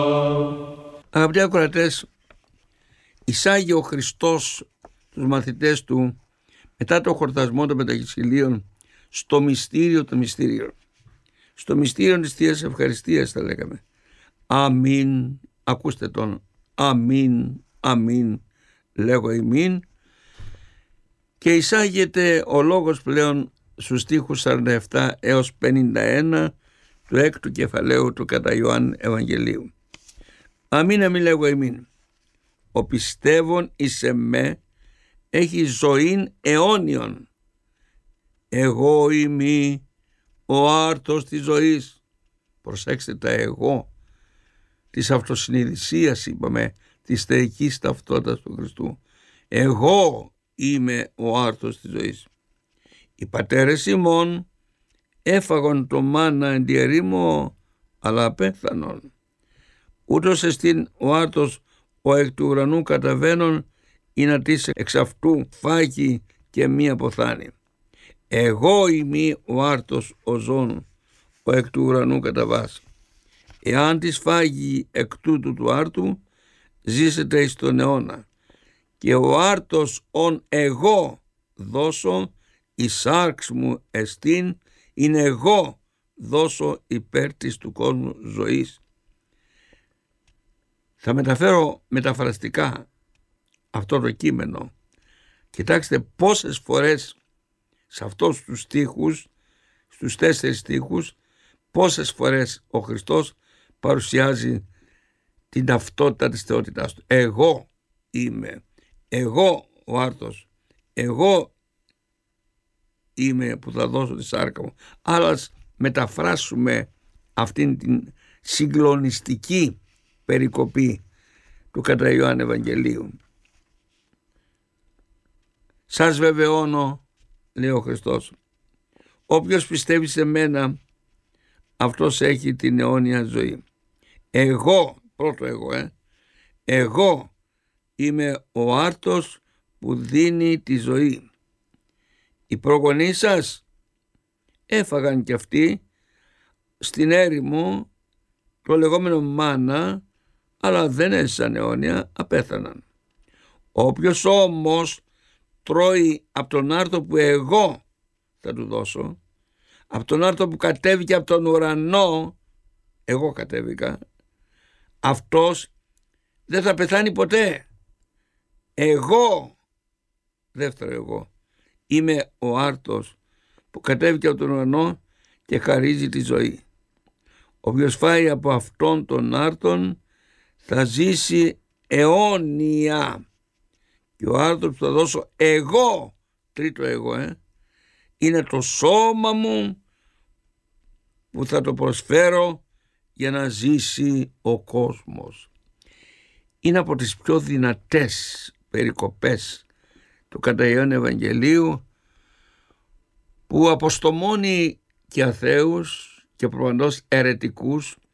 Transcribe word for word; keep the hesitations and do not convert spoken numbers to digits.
Αγαπητοί ακροατές, εισάγει ο Χριστός τους μαθητές του μετά το χορτασμό των Πεντακυσιλίων στο μυστήριο των μυστήριων, στο μυστήριο της Θείας Ευχαριστίας, θα λέγαμε. Αμήν, ακούστε τον, αμήν, αμήν, λέγω ημίν, και εισάγεται ο λόγος πλέον στους στίχους σαράντα επτά έως πενήντα ένα του έκτου κεφαλαίου του κατά Ιωάννη Ευαγγελίου. Αμήν, αμήν, λέγω ημίν, ο πιστεύων εις εμέ έχει ζωήν αιώνιον. Εγώ είμαι ο άρτος της ζωής. Προσέξτε τα εγώ της αυτοσυνειδησίας, είπαμε, της θεϊκής ταυτότητας του Χριστού. Εγώ είμαι ο άρτος της ζωής. Οι πατέρες ημών έφαγον το μάνα εν τη ερήμο, αλλά απέθανον. Ούτως εστίν ο άρτος ο εκ του ουρανού καταβαίνων, ή να της εξ αυτού φάγει και μη αποθάνει. Εγώ είμαι ο άρτος ο ζών, ο εκ του ουρανού καταβάς. Εάν της φάγει εκ τούτου του άρτου, ζήσετε εις τον αιώνα. Και ο άρτος ον εγώ δώσω, η σάρξ μου εστίν, είναι εγώ δώσω υπέρ της του κόσμου ζωής. Θα μεταφέρω μεταφραστικά αυτό το κείμενο. Κοιτάξτε πόσες φορές σε αυτούς τους στίχους, στους τέσσερις στίχους, πόσες φορές ο Χριστός παρουσιάζει την ταυτότητα της θεότητάς του. Εγώ είμαι, εγώ ο άρτος, εγώ είμαι που θα δώσω τη σάρκα μου. Αλλά μεταφράσουμε αυτήν την συγκλονιστική περικοπή του κατά Ιωάννη Ευαγγελίου. Σας βεβαιώνω, λέει ο Χριστός, όποιος πιστεύει σε μένα, αυτός έχει την αιώνια ζωή. Εγώ, πρώτο εγώ, ε, εγώ είμαι ο άρτος που δίνει τη ζωή. Οι προγονείς σας έφαγαν κι αυτοί στην έρημο το λεγόμενο μάνα, αλλά δεν έζησαν αιώνια, απέθαναν. Όποιος όμως τρώει από τον άρτο που εγώ θα του δώσω, από τον άρτο που κατέβηκε από τον ουρανό, εγώ κατέβηκα, αυτός δεν θα πεθάνει ποτέ. Εγώ, δεύτερο εγώ, είμαι ο άρτος που κατέβηκε από τον ουρανό και χαρίζει τη ζωή. Όποιος φάει από αυτόν τον άρτον θα ζήσει αιώνια. Και ο άρτος που θα δώσω εγώ, τρίτο εγώ, ε, είναι το σώμα μου που θα το προσφέρω για να ζήσει ο κόσμος. Είναι από τις πιο δυνατές περικοπές του κατά Ιωάννη Ευαγγελίου, που αποστομώνει και αθέους και προφανώς αιρετικούς